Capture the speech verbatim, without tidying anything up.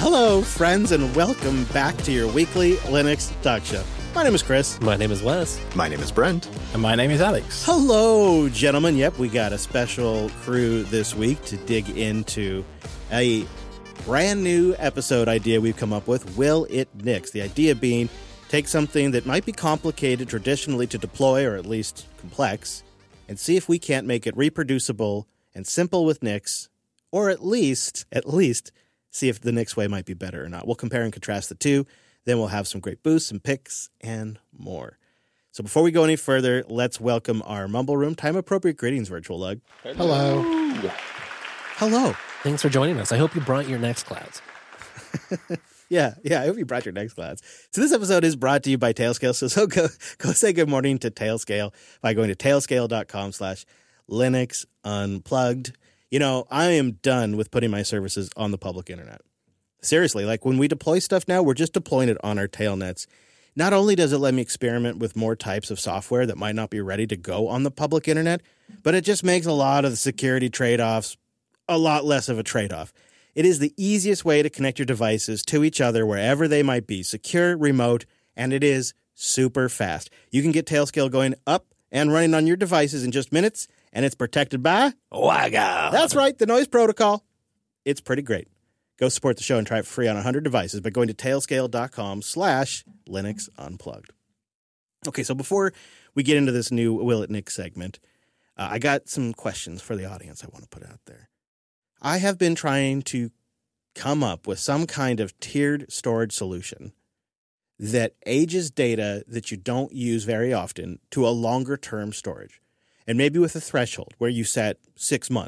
Hello, friends, and welcome back to your weekly Linux Talk Show. My name is Chris. My name is Wes. My name is Brent. And my name is Alex. Hello, gentlemen. Yep, we got a special crew this week to dig into a brand new episode idea we've come up with, Will It Nix? The idea being, take something that might be complicated traditionally to deploy, or at least complex, and see if we can't make it reproducible and simple with Nix, or at least, at least, see if the Nix way might be better or not. We'll compare and contrast the two. Then we'll have some great boosts and picks and more. So before we go any further, let's welcome our Mumble Room time-appropriate greetings, Virtual Lug. Hello. Hello. Thanks for joining us. I hope you brought your Nextclouds. Yeah, yeah, I hope you brought your Nextclouds. So this episode is brought to you by Tailscale. So, so go, go say good morning to Tailscale by going to tailscale.com slash Linux Unplugged. You know, I am done with putting my services on the public internet. Seriously, like when we deploy stuff now, we're just deploying it on our tailnets. Not only does it let me experiment with more types of software that might not be ready to go on the public internet, but it just makes a lot of the security trade-offs a lot less of a trade-off. It is the easiest way to connect your devices to each other wherever they might be, secure, remote, and it is super fast. You can get Tailscale going up and running on your devices in just minutes, and it's protected by WAGA. That's right, the noise protocol. It's pretty great. Go support the show and try it for free on one hundred devices by going to tailscale.com slash Linux Unplugged. Okay, so before we get into this new Will It Nix segment, uh, I got some questions for the audience I want to put out there. I have been trying to come up with some kind of tiered storage solution that ages data that you don't use very often to a longer-term storage. And maybe with a threshold where you set six months